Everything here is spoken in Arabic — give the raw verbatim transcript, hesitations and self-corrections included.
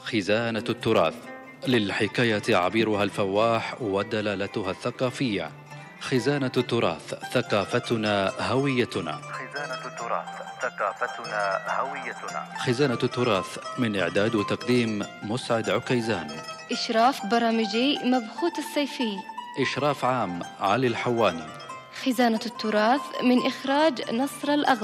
خزانة التراث، للحكاية عبيرها الفواح ودلالتها الثقافية. خزانة التراث، ثقافتنا هويتنا. خزانة التراث، ثقافتنا هويتنا. خزانة التراث، من إعداد وتقديم مسعد عكيزان. إشراف برامجي مبخوت الصيفي. إشراف عام علي الحواني. خزانة التراث من إخراج نصر الأغ